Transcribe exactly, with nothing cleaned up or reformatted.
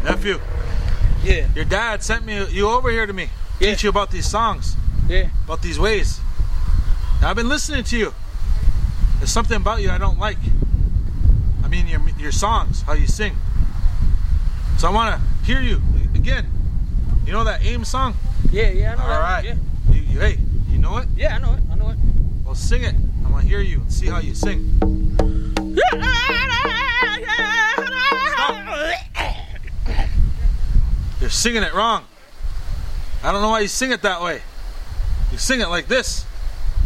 Nephew. Yeah. Your dad sent me you over here to me. Yeah. Teach you about these songs. Yeah. About these ways. Now, I've been listening to you. There's something about you I don't like. I mean your your songs, how you sing. So I want to hear you again. You know that AIM song? Yeah, yeah, I know All that. right. Yeah. You, you, hey, you know it? Yeah, I know it. I know it. Well, sing it. I want to hear you and see how you sing. You're singing it wrong. I don't know why you sing it that way. You sing it like this.